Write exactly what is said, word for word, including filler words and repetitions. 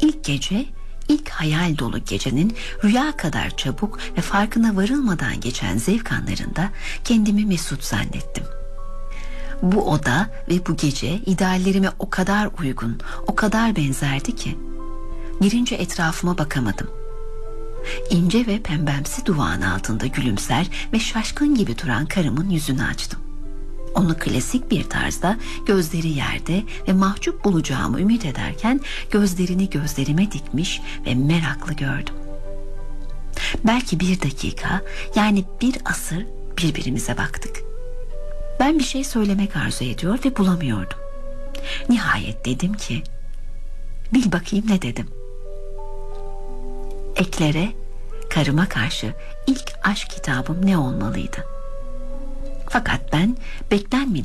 İlk gece, ilk hayal dolu gecenin rüya kadar çabuk ve farkına varılmadan geçen zevk anlarında kendimi mesut zannettim. Bu oda ve bu gece ideallerime o kadar uygun, o kadar benzerdi ki girince etrafıma bakamadım. İnce ve pembemsi duvağın altında gülümser ve şaşkın gibi duran karımın yüzünü açtım. Onu klasik bir tarzda gözleri yerde ve mahcup bulacağımı ümit ederken gözlerini gözlerime dikmiş ve meraklı gördüm. Belki bir dakika, yani bir asır birbirimize baktık. Ben bir şey söylemek arzu ediyor ve bulamıyordum. Nihayet dedim ki, bil bakayım ne dedim. Eklere, karıma karşı ilk aşk kitabım ne olmalıydı? Fakat ben beklenmedik